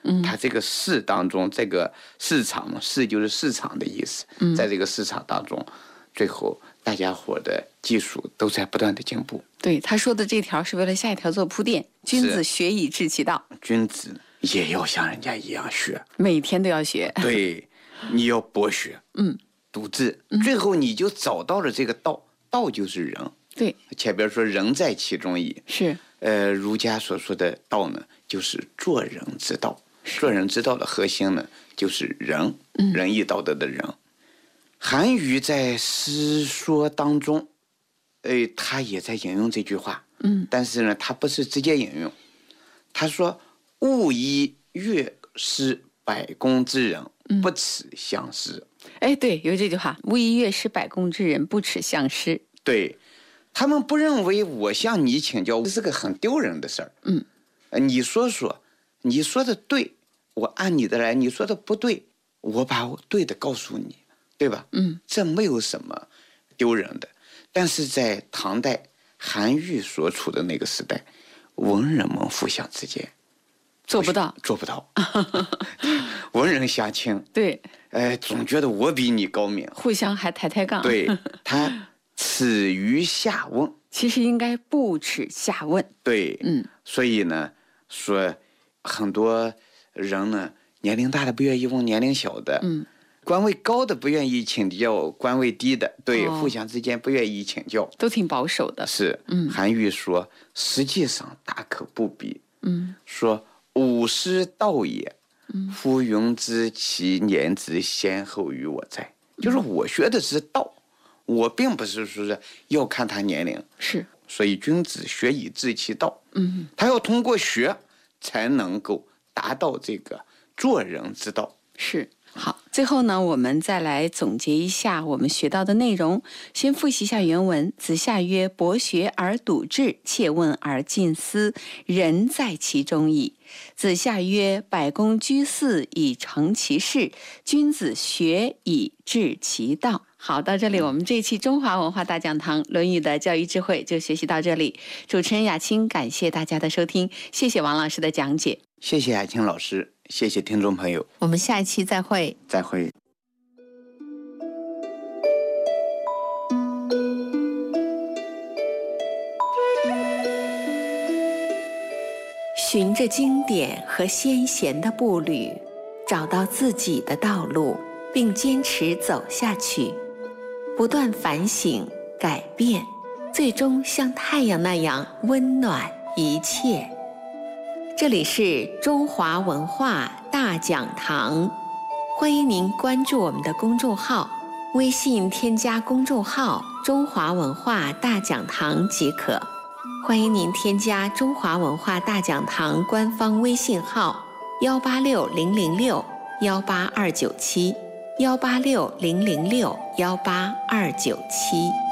它这个市当中，这个市场嘛，市就是市场的意思。在这个市场当中，最后大家伙的技术都在不断的进步。 对，他说的这条是为了下一条做铺垫。君子学以致其道， 君子也要像人家一样学， 每天都要学。 对，你要博学，笃志，最后你就找到了这个道。道就是人。 对， 前边说人在其中矣。 是。 儒家所说的道呢，就是做人之道。做人之道的核心呢，就是仁，仁义道德的仁。韩愈在诗说当中，他也在引用这句话。但是呢，他不是直接引用，他说：“勿以乐师百工之人，不耻相师。” 对，有这句话，“勿以乐师百工之人，不耻相师。” 对，他们不认为我向你请教是个很丢人的事儿。你说说，你说的对，我按你的来；你说的不对，我把我对的告诉你，对吧？这没有什么丢人的。但是在唐代韩愈所处的那个时代，文人们互相之间做不到， 文人相轻。 对， 总觉得我比你高明， 互相还抬杠。 对，他耻于下问， 其实应该不耻下问。 对，所以呢，说很多人呢，年龄大的不愿意问年龄小的，官位高的不愿意请教官位低的，对，互相之间不愿意请教， 都挺保守的。 是，韩愈说，实际上大可不必。说吾师道也，夫云之其年之先后于我在，就是我学的是道，我并不是说是要看他年龄。 是， 所以君子学以致其道。他要通过学才能够达到这个做人之道。 是。好，最后呢，我们再来总结一下我们学到的内容。先复习一下原文：子夏曰：“博学而笃志，切问而近思，仁在其中矣。”子夏曰：“百工居肆以成其事，君子学以致其道。”好，到这里我们这一期中华文化大讲堂《论语》的教育智慧就学习到这里。主持人雅青，感谢大家的收听，谢谢王老师的讲解。 谢谢雅青老师，谢谢听众朋友， 我们下一期再会。 再会。 循着经典和先贤的步履，找到自己的道路，并坚持走下去，不断反省改变，最终像太阳那样温暖一切。这里是中华文化大讲堂，欢迎您关注我们的公众号，微信添加公众号中华文化大讲堂即可。欢迎您添加中华文化大讲堂官方微信号18600618297，18600618297。